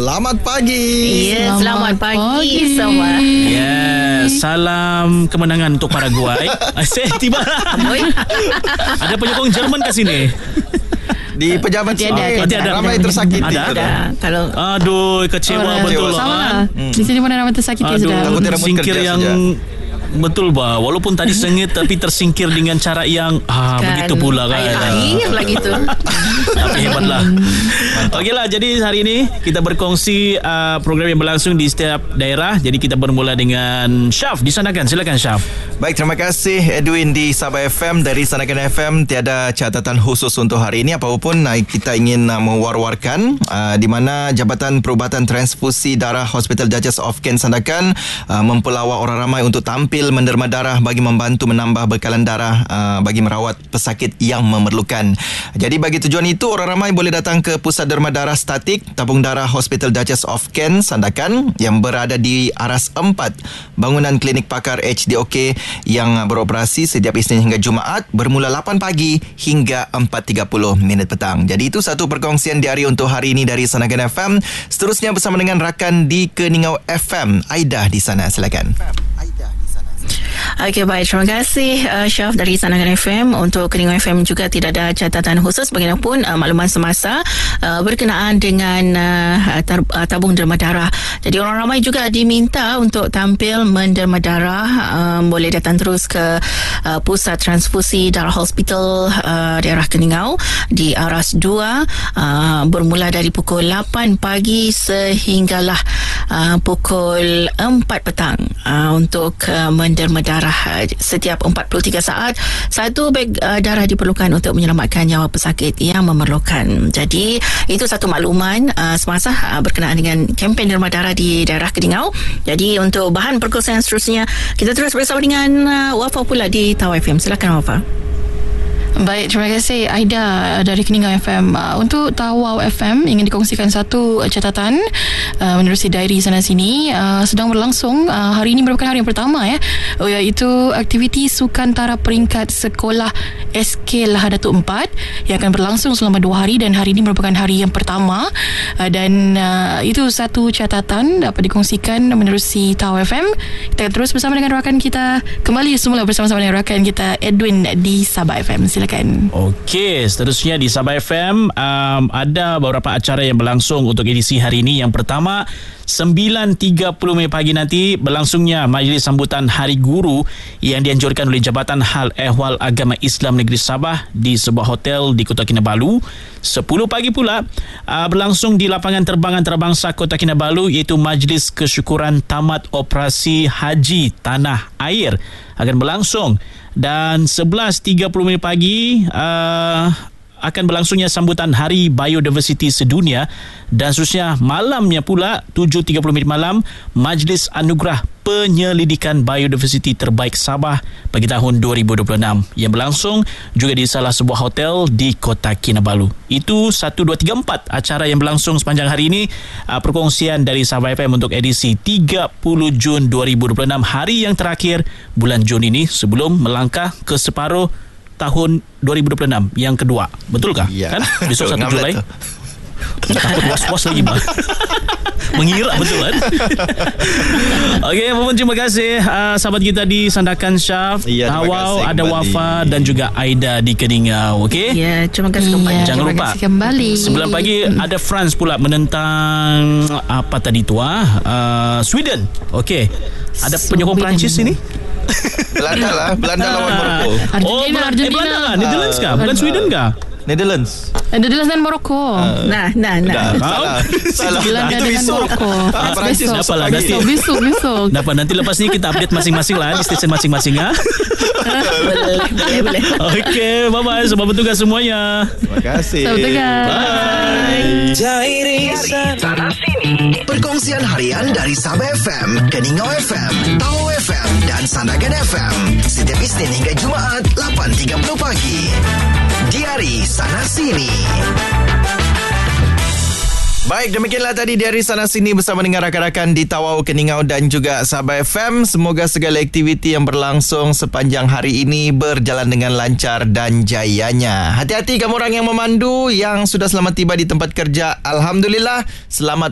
Selamat pagi. Selamat pagi semua. Salam kemenangan untuk Paraguay. Tiba. Ada penyokong Jerman kat sini. Di pejabat Tiada. ramai tersakiti. Ada. Kalau Aduh, kecewa betul Sama. Di sini pun ada ramai tersakiti sudah. Takut tidak Singkir kerja yang saja. betul bah. Walaupun tadi sengit tapi tersingkir dengan cara yang begitu pula kan. air lah gitu. Tapi hebatlah. Okeylah, jadi hari ini kita berkongsi program yang berlangsung di setiap daerah. Jadi kita bermula dengan Syaf di Sandakan. Silakan Syaf. Baik, terima kasih Edwin di Sabah FM. Dari Sandakan FM tiada catatan khusus untuk hari ini. Apapun kita ingin mewar-warkan di mana Jabatan Perubatan Transfusi Darah Hospital Duchess of Kent Sandakan mempelawak orang ramai untuk tampil menderma darah bagi membantu menambah bekalan darah bagi merawat pesakit yang memerlukan. Jadi bagi tujuan itu, orang ramai boleh datang ke Pusat Derma Darah Statik Tabung Darah Hospital Duchess of Kent Sandakan yang berada di Aras 4, bangunan klinik pakar HDOK yang beroperasi setiap Isnin hingga Jumaat bermula 8 pagi hingga 4.30 minit petang. Jadi itu satu perkongsian diari untuk hari ini dari Sandakan FM. Seterusnya bersama dengan rakan di Keningau FM, Aida di sana. Silakan. Okey, baik. Terima kasih Syaf dari Sandakan FM. Untuk Keningau FM juga tidak ada catatan khusus. Bagaimanapun makluman semasa berkenaan dengan tabung derma darah. Jadi orang ramai juga diminta untuk tampil menderma darah. Boleh datang terus ke Pusat Transfusi Darah Hospital daerah Keningau di Aras 2 bermula dari pukul 8 pagi sehinggalah pukul 4 petang untuk menderma darah. Setiap 43 saat satu beg darah diperlukan untuk menyelamatkan nyawa pesakit yang memerlukan. Jadi itu satu makluman semasa berkenaan dengan kempen derma darah di daerah Keningau. Jadi untuk bahan perkongsian seterusnya kita terus bersama dengan Wafa pula di Tawau FM. Silakan Wafa. Baik, terima kasih Aida dari Keningau FM. Untuk Tawau FM ingin dikongsikan satu catatan menerusi diary sana sini. Sedang berlangsung hari ini merupakan hari yang pertama iaitu aktiviti Sukantara peringkat sekolah SK Lahad Datuk 4 yang akan berlangsung selama 2 hari dan hari ini merupakan hari yang pertama dan itu satu catatan dapat dikongsikan menerusi Tawau FM. Kita terus bersama dengan rakan kita kembali semula bersama-sama dengan rakan kita Edwin di Sabah FM. Silakan. Okey, seterusnya di Sabah FM ada beberapa acara yang berlangsung untuk edisi hari ini. Yang pertama, 9.30 pagi nanti berlangsungnya majlis sambutan Hari Guru yang dianjurkan oleh Jabatan Hal Ehwal Agama Islam Negeri Sabah di sebuah hotel di Kota Kinabalu. 10 pagi pula berlangsung di lapangan terbang antarabangsa Kota Kinabalu iaitu Majlis Kesyukuran Tamat Operasi Haji Tanah Air akan berlangsung. Dan 11.30 pagi akan berlangsungnya sambutan Hari Biodiversiti Sedunia dan seterusnya malamnya pula 7.30 malam Majlis Anugerah Penyelidikan Biodiversiti Terbaik Sabah bagi tahun 2026 yang berlangsung juga di salah sebuah hotel di Kota Kinabalu. Itu 1, 2, 3, 4 acara yang berlangsung sepanjang hari ini. Perkongsian dari Sabah FM untuk edisi 30 Jun 2026, hari yang terakhir bulan Jun ini sebelum melangkah ke separuh tahun 2026 yang kedua. Betulkah? Ya. Kan? Besok 1 Julai. Takut was-was lagi bang. Mengira betul kan? Okey, apapun terima kasih sahabat kita di Sandakan Syaf, Tawau, ada Wafa dan juga Aida di Keningau. Okey? Ya, terima kasih kembali. Jangan lupa kembali 9 pagi ada France pula menentang apa tadi tu Sweden. Okey. Ada penyokong Perancis ini? Belanda lawan Morocco. Argentina. Belanda kah? Netherlands kah? Bukan Sweden kah? Netherlands dan Morocco. Nah. Salah. Belanda Itu dengan besok. Morocco. Perancis Apalah nanti. Besok. Dapat nanti lepas ni kita update masing-masing lah di stesen masing-masing Boleh. Okey, bye-bye semua bertugas semuanya. Terima kasih. Selamat tugas. Bye. Diary Sana Sini. Perkongsian harian dari Sabah FM, Keningau FM, Tawau FM dan Sandakan FM. Setiap Isnin hingga Jumaat 8.30 pagi. Diary Sana Sini. Baik, demikianlah tadi dari sana sini bersama dengan rakan-rakan di Tawau, Keningau dan juga Sabah FM. Semoga segala aktiviti yang berlangsung sepanjang hari ini berjalan dengan lancar dan jayanya. Hati-hati kamu orang yang memandu, yang sudah selamat tiba di tempat kerja. Alhamdulillah, selamat